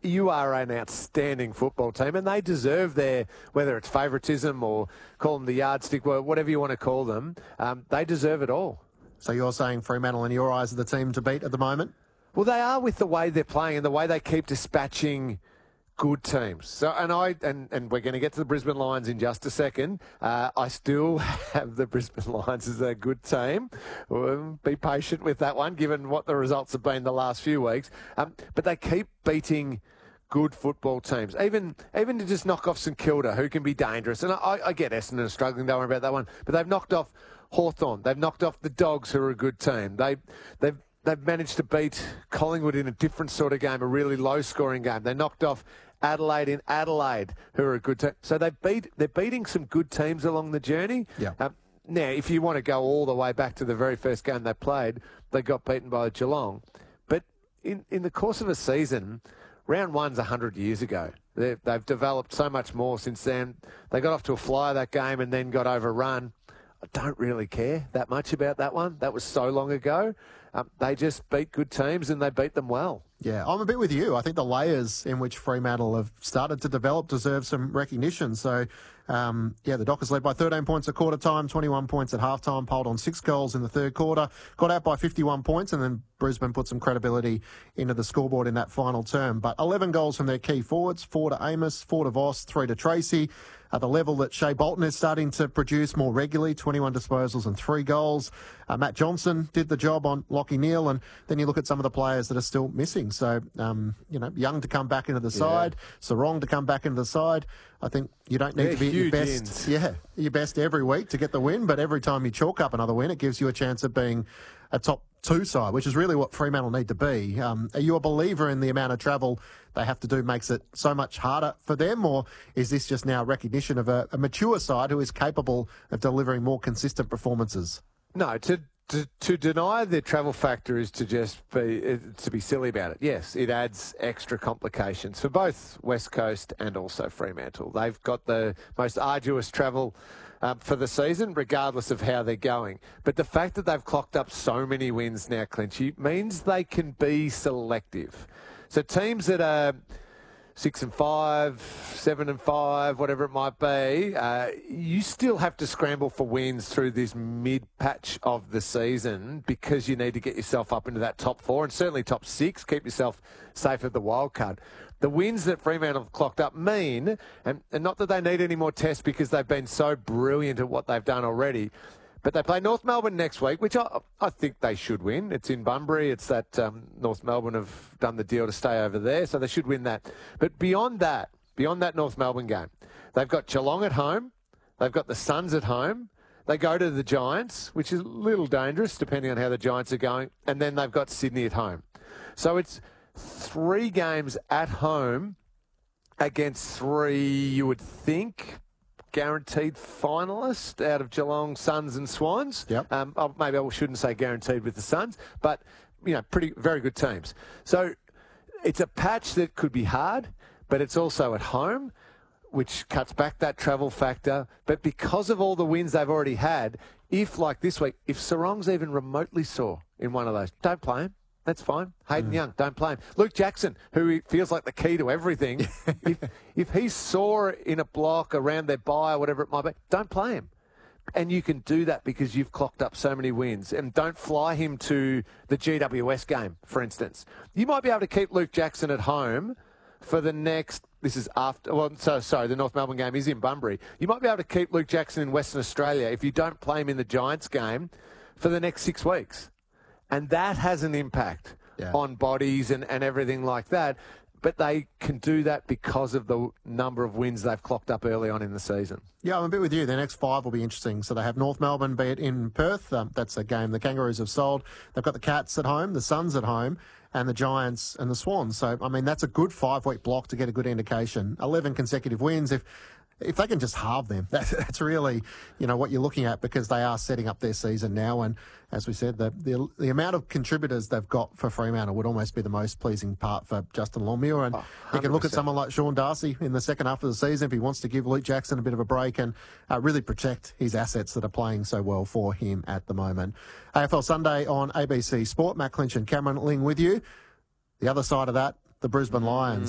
you are an outstanding football team, and they deserve their, whether it's favouritism or call them the yardstick, whatever you want to call them, they deserve it all. So you're saying Fremantle, in your eyes, are the team to beat at the moment? Well, they are with the way they're playing and the way they keep dispatching good teams. So, and we're going to get to the Brisbane Lions in just a second. I still have the Brisbane Lions as a good team. Be patient with that one, given what the results have been the last few weeks. But they keep beating good football teams, even to just knock off St Kilda, who can be dangerous. And I get Essendon are struggling, don't worry about that one. But they've knocked off Hawthorn. They've knocked off the Dogs, who are a good team. They've managed to beat Collingwood in a different sort of game, a really low-scoring game. They knocked off Adelaide in Adelaide, who are a good team. So they're beating some good teams along the journey. Yeah. Now, if you want to go all the way back to the very first game they played, they got beaten by Geelong. But in the course of a season, round one's 100 years ago. They've developed so much more since then. They got off to a flyer that game and then got overrun. I don't really care that much about that one. That was so long ago. They just beat good teams and they beat them well. Yeah, I'm a bit with you. I think the layers in which Fremantle have started to develop deserve some recognition. So, the Dockers led by 13 points at quarter time, 21 points at half time, polled on 6 goals in the third quarter, got out by 51 points, and then Brisbane put some credibility into the scoreboard in that final term. But 11 goals from their key forwards, 4 to Amos, 4 to Voss, 3 to Tracy. At the level that Shea Bolton is starting to produce more regularly, 21 disposals and 3 goals. Matt Johnson did the job on Lachie Neale, and then you look at some of the players that are still missing. So, Young to come back into the side, Sarong to come back into the side. I think you don't need to be at your best, your best every week to get the win, but every time you chalk up another win, it gives you a chance of being a top 2 side, which is really what Fremantle need to be. Are you a believer in the amount of travel they have to do makes it so much harder for them, or is this just now recognition of a mature side who is capable of delivering more consistent performances? No, to deny the travel factor is to just be silly about it. Yes, it adds extra complications for both West Coast and also Fremantle. They've got the most arduous travel for the season, regardless of how they're going. But the fact that they've clocked up so many wins now, Clinchy, means they can be selective. So teams that are 6-5, 7-5, whatever it might be, you still have to scramble for wins through this mid-patch of the season because you need to get yourself up into that top 4 and certainly top 6, keep yourself safe at the wild card. The wins that Fremantle have clocked up mean, and not that they need any more tests because they've been so brilliant at what they've done already, but they play North Melbourne next week, which I think they should win. It's in Bunbury. It's that North Melbourne have done the deal to stay over there, so they should win that. But beyond that North Melbourne game, they've got Geelong at home. They've got the Suns at home. They go to the Giants, which is a little dangerous depending on how the Giants are going. And then they've got Sydney at home. So it's 3 games at home against 3, you would think, guaranteed finalists out of Geelong, Suns and Swans. Yep. Maybe I shouldn't say guaranteed with the Suns, but, very good teams. So it's a patch that could be hard, but it's also at home, which cuts back that travel factor. But because of all the wins they've already had, if, like this week, if Sarong's even remotely sore in one of those, don't play him. That's fine. Hayden Young, don't play him. Luke Jackson, who feels like the key to everything, if he's sore in a block around their bye or whatever it might be, don't play him. And you can do that because you've clocked up so many wins. And don't fly him to the GWS game, for instance. You might be able to keep Luke Jackson at home for the next... the North Melbourne game is in Bunbury. You might be able to keep Luke Jackson in Western Australia if you don't play him in the Giants game for the next 6 weeks. And that has an impact on bodies and everything like that. But they can do that because of the number of wins they've clocked up early on in the season. Yeah, I'm a bit with you. The next 5 will be interesting. So they have North Melbourne, be it in Perth. That's a game the Kangaroos have sold. They've got the Cats at home, the Suns at home, and the Giants and the Swans. So, that's a good 5-week block to get a good indication. 11 consecutive wins. If they can just halve them, that's really, what you're looking at, because they are setting up their season now. And as we said, the amount of contributors they've got for Fremantle would almost be the most pleasing part for Justin Longmuir. And you can look at someone like Sean Darcy in the second half of the season if he wants to give Luke Jackson a bit of a break and really protect his assets that are playing so well for him at the moment. AFL Sunday on ABC Sport. Matt Clinch and Cameron Ling with you. The other side of that, the Brisbane Lions.